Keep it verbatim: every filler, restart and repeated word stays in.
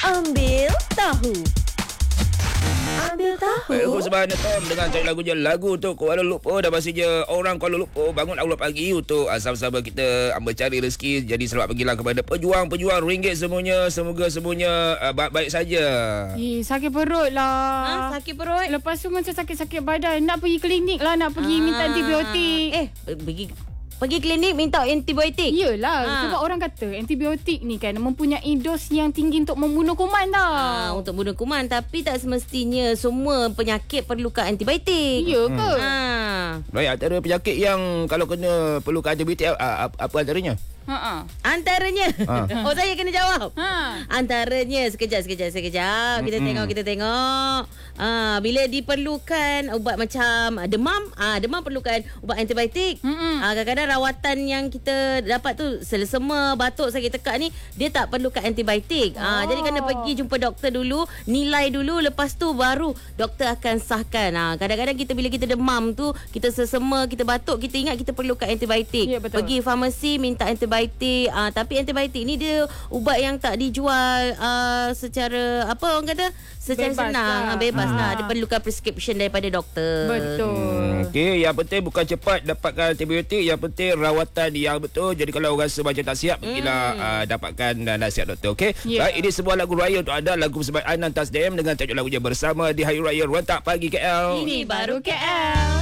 Ambil tahu. Ambil tahu. Eh, aku sebenarnya Tom dengan cari lagu je. Lagu tu Kuala Lumpur dah pastinya orang Kuala Lumpur bangun awal pagi untuk sama-sama kita mencari rezeki. Jadi selamat pergilah kepada pejuang-pejuang ringgit semuanya. Semoga semuanya uh, baik-baik saja. Eh, sakit perut lah. Ha, sakit perut. Lepas tu macam sakit-sakit badan. Nak pergi klinik lah. Nak pergi Ah. minta antibiotik. Eh, pergi pergi klinik minta antibiotik. Yelah, Ha. sebab orang kata antibiotik ni kan mempunyai dos yang tinggi untuk membunuh kuman tau. Ah, untuk bunuh kuman, tapi tak semestinya semua penyakit perlukan antibiotik. Ya ke? Ha. Baik, antara penyakit yang kalau kena perlukan antibiotik uh, apa, apa antaranya? Ha. Antaranya. Ha. Oh, saya kena jawab. Ha. Antaranya sekejap sekejap sekejap. Kita Mm-mm. tengok kita tengok. Ah, bila diperlukan ubat macam ah, demam, ah demam perlukan ubat antibiotik. Mm-mm. Ah, kadang-kadang rawatan yang kita dapat tu selesema, batuk, sakit tekak ni dia tak perlukan antibiotik. Ah, Oh. jadi kena pergi jumpa doktor dulu, nilai dulu, lepas tu baru doktor akan sahkan. Ah, kadang-kadang kita bila kita demam tu, kita sesema, kita batuk, kita ingat kita perlukan antibiotik. Ya, betul. Pergi farmasi minta antibiotik. Ah, tapi antibiotik ni dia ubat yang tak dijual ah, secara apa orang kata? Secara Bebas senang, lah. ah, bebas Ah. lah. Dia perlukan prescription daripada doktor. Betul. Hmm, Okey, yang penting bukan cepat dapatkan antibiotik, yang penting rawatan yang betul. Jadi kalau rasa macam tak siap, pergilah Hmm. uh, dapatkan uh, nasihat doktor. Okey. Ya. Baik, ini sebuah lagu raya untuk anda, lagu bersama Anan Tasdem dengan tajuk lagunya Bersama di Hari Raya Rentak Pagi K L. Ini baru K L.